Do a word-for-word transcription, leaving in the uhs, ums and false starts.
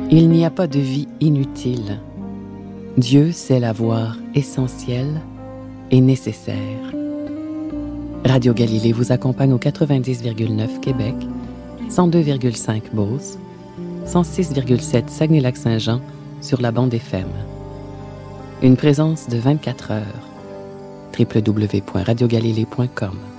Il n'y a pas de vie inutile. Dieu sait la voir essentielle et nécessaire. Radio Galilée vous accompagne au quatre-vingt-dix virgule neuf Québec, cent deux virgule cinq Beauce, cent six virgule sept Saguenay-Lac-Saint-Jean sur la bande F M. Une présence de vingt-quatre heures. w w w point radio galilée point com